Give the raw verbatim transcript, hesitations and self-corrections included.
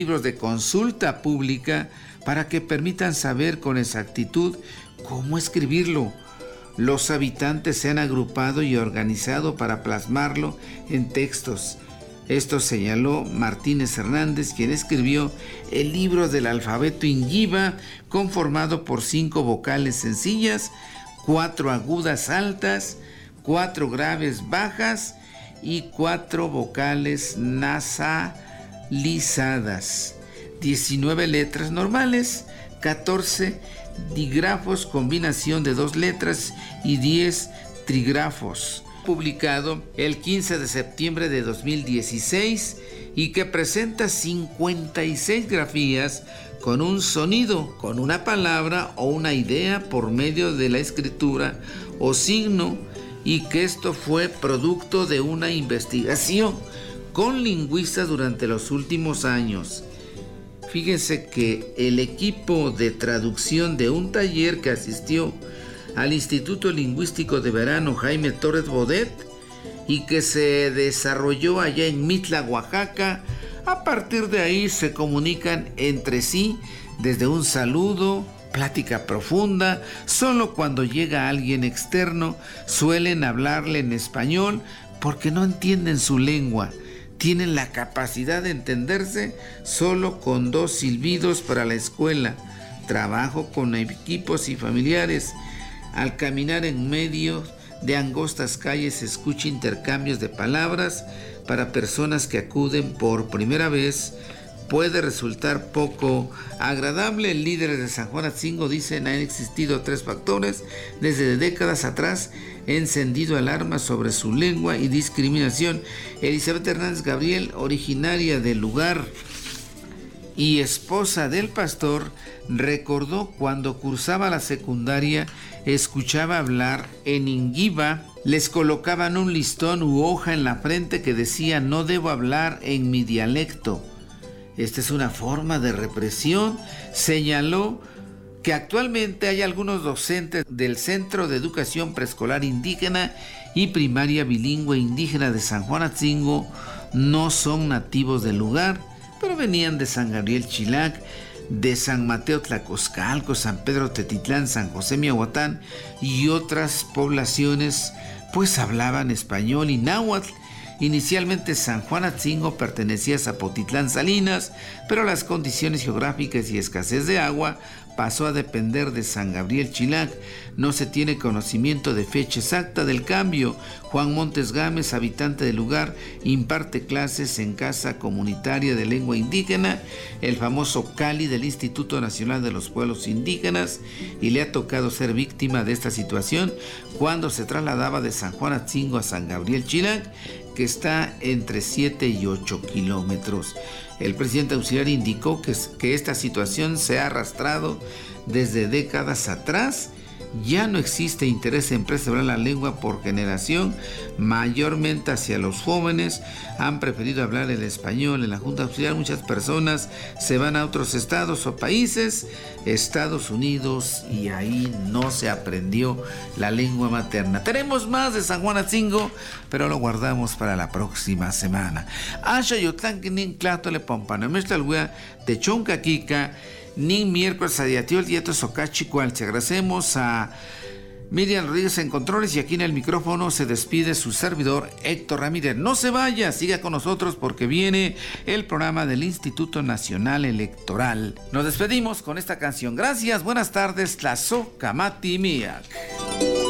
libros de consulta pública para que permitan saber con exactitud cómo escribirlo. Los habitantes se han agrupado y organizado para plasmarlo en textos. Esto señaló Martínez Hernández, quien escribió el libro del alfabeto Ingiva, conformado por cinco vocales sencillas, cuatro agudas altas, cuatro graves bajas y cuatro vocales nasalizadas, diecinueve letras normales, catorce dígrafos, combinación de dos letras, y diez trígrafos. Publicado el quince de septiembre de dos mil dieciséis y que presenta cincuenta y seis grafías con un sonido, con una palabra o una idea por medio de la escritura o signo, y que esto fue producto de una investigación con lingüistas durante los últimos años. Fíjense que el equipo de traducción de un taller que asistió al Instituto Lingüístico de Verano Jaime Torres Bodet y que se desarrolló allá en Mitla, Oaxaca, a partir de ahí se comunican entre sí desde un saludo, plática profunda. Solo cuando llega alguien externo suelen hablarle en español porque no entienden su lengua. Tienen la capacidad de entenderse solo con dos silbidos para la escuela. Trabajo con equipos y familiares. Al caminar en medio de angostas calles se escucha intercambios de palabras. Para personas que acuden por primera vez puede resultar poco agradable. Líderes de San Juan Atzingo dicen han existido tres factores desde décadas atrás encendido alarmas sobre su lengua y discriminación. Elizabeth Hernández Gabriel, originaria del lugar y esposa del pastor, recordó cuando cursaba la secundaria, escuchaba hablar en Ingiva, les colocaban un listón u hoja en la frente que decía no debo hablar en mi dialecto. Esta es una forma de represión. Señaló que actualmente hay algunos docentes del Centro de Educación Preescolar Indígena y Primaria Bilingüe Indígena de San Juan Atzingo, no son nativos del lugar, pero venían de San Gabriel Chilac, de San Mateo Tlacoscalco, San Pedro Tetitlán, San José Miahuatán y otras poblaciones, pues hablaban español y náhuatl. Inicialmente San Juan Atzingo pertenecía a Zapotitlán Salinas, pero las condiciones geográficas y escasez de agua pasó a depender de San Gabriel Chilac. No se tiene conocimiento de fecha exacta del cambio. Juan Montes Gámez, habitante del lugar, imparte clases en Casa Comunitaria de Lengua Indígena, el famoso Cali del Instituto Nacional de los Pueblos Indígenas, y le ha tocado ser víctima de esta situación cuando se trasladaba de San Juan Atzingo a San Gabriel Chilac, que está entre siete y ocho kilómetros. El presidente auxiliar indicó que, que esta situación se ha arrastrado desde décadas atrás. Ya no existe interés en preservar la lengua por generación, mayormente hacia los jóvenes. Han preferido hablar el español. En la Junta Auxiliar muchas personas se van a otros estados o países, Estados Unidos, y ahí no se aprendió la lengua materna. Tenemos más de San Juan Atzingo, pero lo guardamos para la próxima semana. Asha Yotlanquinin Clatole Pompanamestalwea de Choncaquica. Ni miércoles a Diatiol Dieto Socachicual. Te agradecemos a Miriam Rodríguez en controles, y aquí en el micrófono se despide su servidor Héctor Ramírez. No se vaya, siga con nosotros porque viene el programa del Instituto Nacional Electoral. Nos despedimos con esta canción. Gracias, buenas tardes, Tlazohcamati Miak.